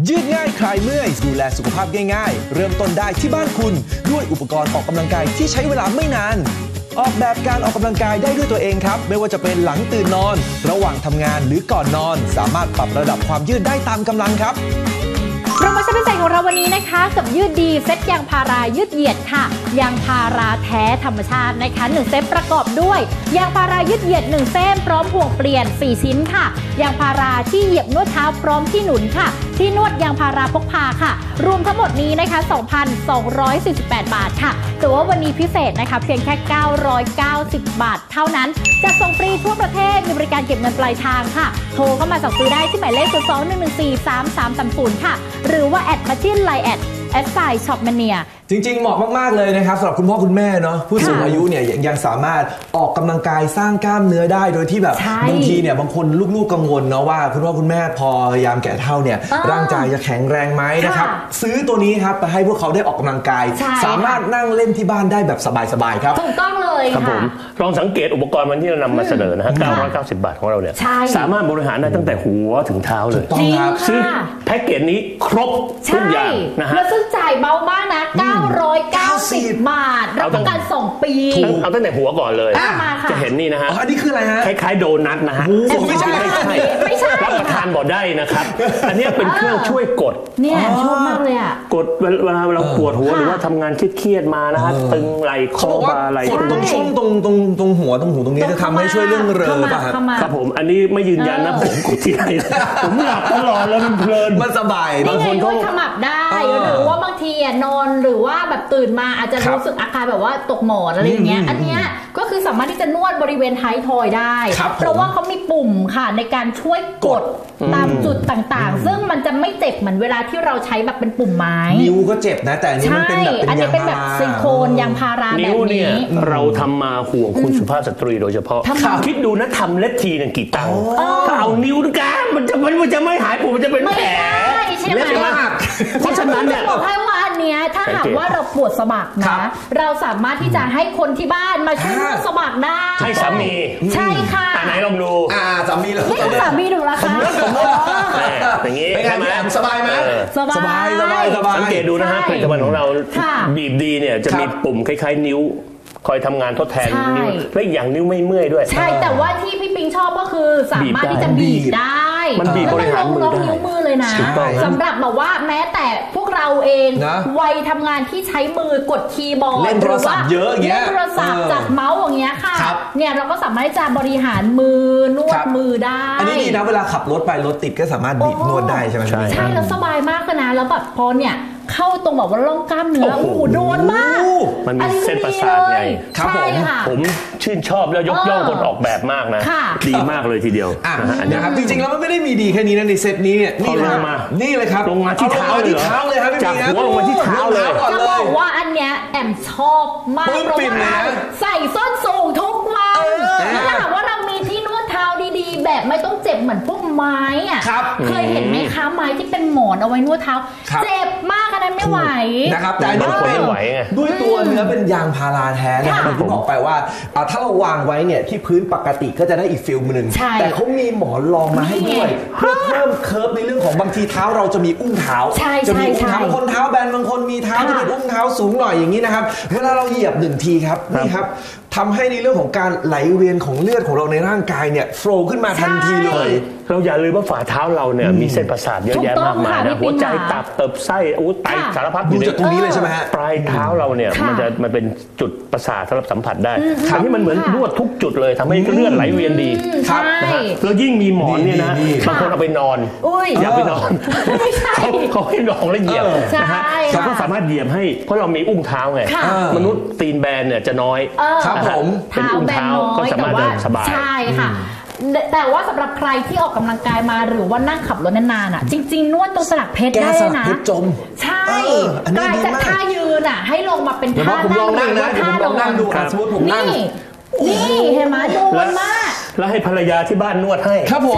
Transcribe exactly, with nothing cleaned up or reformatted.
ยืดง่ายคลายเมื่อยดูแลสุขภาพง่ายๆเริ่มต้นได้ที่บ้านคุณด้วยอุปกรณ์ออกกำลังกายที่ใช้เวลาไม่นานออกแบบการออกกำลังกายได้ด้วยตัวเองครับไม่ว่าจะเป็นหลังตื่นนอนระหว่างทำงานหรือก่อนนอนสามารถปรับระดับความยืดได้ตามกำลังครับโปรโมชั่นพิเศษของเราวันนี้นะคะกับยืดดีเซตยางพารายืดเหยียดค่ะยางพาราแท้ธรรมชาตินะคะหนึ่งเซตประกอบด้วยยางพารายืดเหยียดหนึ่งเส้นพร้อมห่วงเปลี่ยนสี่ชิ้นค่ะยางพาราที่เหยียบนวดเท้าพร้อมที่หนุนค่ะที่นวดยางพาราพกพาค่ะรวมทั้งหมดนี้นะคะ สองพันสองร้อยสี่สิบแปด บาทค่ะแต่ว่าวันนี้พิเศษนะคะเพียงแค่เก้าร้อยเก้าสิบบาทเท่านั้นจะส่งฟรีทั่วประเทศมีบริการเก็บเงินปลายทางค่ะโทรเข้ามาสั่งซื้อได้ที่หมายเลข ศูนย์ สอง หนึ่ง หนึ่ง สี่ สาม สาม สาม ศูนย์ ค่ะหรือว่าแอดมาที่ไลน์แอดแอดไซน์ช็อปแมเนียจริงๆเหมาะมากๆเลยนะครับสำหรับคุณพ่อคุณแม่เนาะผู้สูงอายุเนี่ยยังสามารถออกกำลังกายสร้างกล้ามเนื้อได้โดยที่แบบบางทีเนี่ยบางคนลูกๆกังวลเนาะว่าคุณพ่อคุณแม่พอยามแก่เฒ่าเนี่ยร่างกายจะแข็งแรงไหมนะครับซื้อตัวนี้ครับไปให้พวกเขาได้ออกกำลังกายสามารถนั่งเล่นที่บ้านได้แบบสบายๆครับถูกต้องเลยครับผมลองสังเกตอุปกรณ์มันที่เรานำมาเสนอนะฮะเก้าร้อยเก้าสิบบาทของเราเนี่ยสามารถบริหารได้ตั้งแต่หัวถึงเท้าเลยต้องครับซื้อแพ็กเกจนี้ครบทุกอย่างนะฮะแล้วซึ่งจ่ายเบามากนะเก้าร้อยเก้าสิบบาทรับประกันสองปีเอาตั้งแต่หัวก่อนเลยจะเห็นนี่นะฮะอันนี้คืออะไรฮะคล้ายๆโดนัทนะฮะไม่ใช่ไม่ใช่รับประทานบ่ได้นะครับอันนี้เป็นเครื่องช่วยกดเนี่ยชอบมากเลยอ่ะกดเวลาเราปวดหัวหรือว่าทำงานเครียดๆมานะฮะตึงไหล่คอบ่าไหล่ตรงช่วงตรงตรงตรงหัวตรงหูตรงนี้จะทำให้ช่วยเรื่องเริมป่ะครับครับผมอันนี้ไม่ยืนยันนะผมกดที่ไหนผมหลับตลอดแล้วมันเพลินมันสบายบางคนก็ขมับได้หรือว่าบางทีนอนหรือว่าแบบตื่นมาอาจจะรู้สึกอาการแบบว่าตกหมอนอะไรอย่างเงี้ยอันเนี้ยก็คือสามารถที่จะนวดบริเวณท้ายทอยได้เพราะว่าเขามีปุ่มค่ะในการช่วยกดตามจุดต่างๆซึ่งมันจะไม่เจ็บเหมือนเวลาที่เราใช้แบบเป็นปุ่มไม้นิ้วก็เจ็บนะแต่อันนี้มันเป็นแบบเป็นยางพาราซิลิโคนยางพาราแบบนี้นิ้วเนี่ยเราทำมาห่วงคุณสุภาพสตรีโดยเฉพาะคิดดูนะทำเล็บทีนึงกี่ตังค์ถ้าเอานิ้วนะก้ามันจะมันจะไม่หายปวดมันจะเป็นแผลเล็บมากเพราะฉะนั้นเนี่ยบอกให้ว่าอันเนี้ยถ้าหากว่าเราปวดสะบักนะเราสามารถที่จะให้คนที่บ้านมาช่วยนวดสะบักได้ให้สามีใช่ค่ะไหนลองดูอ่าสามีเราไม่สามีดูละค่ะอย่างนี้ใช่ไหมสบายไหมสบายสบายสบายสบายสังเกตดูนะฮะผลิตภัณฑ์ของเราบีบดีเนี่ยจะมีปุ่มคล้ายๆนิ้วคอยทำงานทดแทนนิ้วและอีกอย่างนิ้วไม่เมื่อยด้วยใช่แต่ว่าที่พี่ปิงชอบก็คือสามารถที่จะบีบได้มันบีบบริหารมือได้นิ้วมือเลยนะสำหรับแบบว่าแม้แต่พวกเราเองวัยทำงานที่ใช้มือกดคีย์บอร์ดเล่นโทรศัพท์เยอะอย่างเงี้ยเล่นโทรศัพท์จับเมาส์อย่างเงี้ยค่ะเนี่ยเราก็สามารถจะบริหารมือนวดมือได้อันนี้ดีนะเวลาขับรถไปรถติดก็สามารถบีบนวดได้ใช่ไหมใช่ใช่แล้วสบายมากเลยนะแล้วแบบพอเนี่ยเข้าตรงแบบว่าร่องกล้ามเนื้อโอ้โหโดนมากมันมีเส้นประสาทไงครับผมผมชื่นชอบแล้วยกย่องคนออกแบบมากนะดีมากเลยทีเดียวนะครับจริงๆแล้วมันไม่ได้มีดีแค่นี้นะในเซตนี้เนี่ยนี่เลยมานี่เลยครับลงมาที่เท้าเลยเท้าเลยครับจากหัวลงมาที่เท้าเลยจะบอกว่าอันเนี้ยแอมชอบมากเพราะว่าใส่ส้นสูงทุกวันแล้วถ้าหากว่าเรามีที่นวดเท้าดีๆแบบไม่ต้องเจ็บเหมือนพวกไม้อ่ะเคยเห็นไหมคะไม้ที่เป็นหมอนเอาไว้นวดเท้าเจ็บมากอันนั้นไม่ไหวนะครับแต่อันนี้เป็นด้วยตัวเนื้อเป็นยางพาราแท้นะครับผมบอกไปว่าถ้าเราวางไว้เนี่ยที่พื้นปกติก็จะได้อีกฟิลนึงแต่เขามีหมอนรองมาให้ด้วยเพื่อเพิ่มเคิร์ฟในเรื่องของบางทีเท้าเราจะมีอุ้งเท้าจะมีอุ้งเท้าบางคนเท้าแบนบางคนมีเท้าที่เป็นอุ้งเท้าสูงหน่อยอย่างนี้นะครับเวลาเราเหยียบหนึ่งทีครับนี่ครับทำให้ในเรื่องของการไหลเวียนของเลือดของเราในร่างกายเนี่ยโฟล์ขึ้นมาทันทีเลยเราอย่าลืมว่าฝ่าเท้าเราเนี่ยมีเส้นประสาทเยอะแยะมากมายนะหัวใจตับเติบไส้อู้ไตสารพัดอยู่ในตรงนี้เลยใช่ไหมฮะปลายเท้าเราเนี่ยมันจะมันเป็นจุดประสาทสำหรับสัมผัสได้อันนี้มันเหมือนนวดทุกจุดเลยทำให้เลือดไหลเวียนดีนะฮะแล้วยิ่งมีหมอนเนี่ยนะบางคนเอาไปนอนอย่าไปนอนเขาเขาให้นอนแล้วเหยียบนะฮะเราก็สามารถเหยียบให้เพราะเรามีอุ้งเท้าไงมนุษย์ตีนแบนเนี่ยจะน้อยครับผมเป็นอุ้งเท้าก็สามารถเดินสบายใช่ค่ะแต่ว่าสำหรับใครที่ออกกำลังกายมาหรือว่านั่งขับรถนานๆอ่ะจริงๆนวดตรงสลักเพชรได้นะใช่กลายจากท่ายืนอ่ะให้ลงมาเป็นท่านั่งหรือว่าท่านอนนี่นี่เห็นไหมโดนมากแล้วให้ภรรยาที่บ้านนวดให้ครับผม